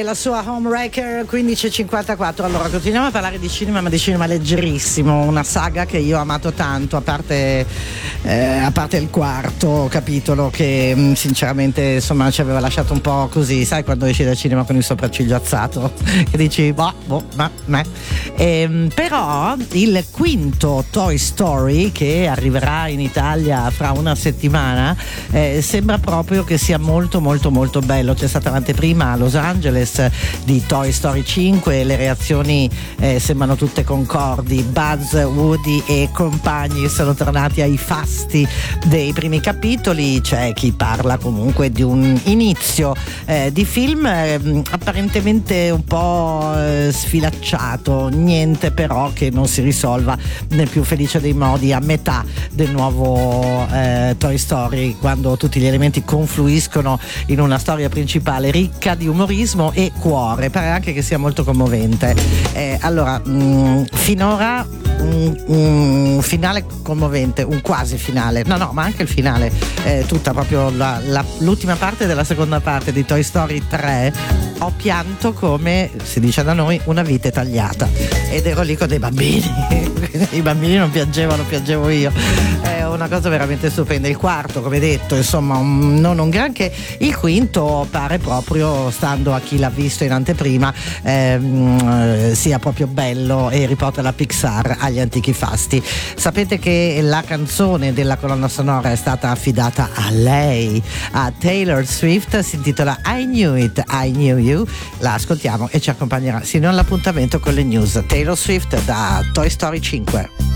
la sua Homewrecker 1554. Allora, continuiamo a parlare di cinema, ma di cinema leggerissimo, una saga che io ho amato tanto, a parte il quarto capitolo che sinceramente insomma ci aveva lasciato un po' così, sai, quando esci dal cinema con il sopracciglio alzato e dici però il quinto Toy Story, che arriverà in Italia fra una settimana, sembra proprio che sia molto molto molto bello. C'è stata l'anteprima a Los Angeles di Toy Story 5, le reazioni sembrano tutte concordi. Buzz, Woody e compagni sono tornati ai fasti dei primi capitoli. C'è chi parla comunque di un inizio di film apparentemente un po' sfilacciato, niente però che non si risolva nel più felice dei modi a metà del nuovo Toy Story, quando tutti gli elementi confluiscono in una storia principale ricca di umorismo e cuore. Pare anche che sia molto commovente. Allora, finora un finale commovente, un quasi finale, no, ma anche il finale, tutta proprio l'ultima parte della seconda parte di Toy Story 3, ho pianto come si dice da noi una vite tagliata, ed ero lì con dei bambini i bambini non piangevano, piangevo io. È una cosa veramente stupenda. Il quarto, come detto, insomma, non un granché. Il quinto pare proprio, stando a chi l'ha visto in anteprima, sia proprio bello e riporta la Pixar agli antichi fasti. Sapete che la canzone della colonna sonora è stata affidata a lei, a Taylor Swift, si intitola I Knew It, I Knew You. La ascoltiamo e ci accompagnerà sino all'appuntamento con le news. Taylor Swift da Toy Story 5.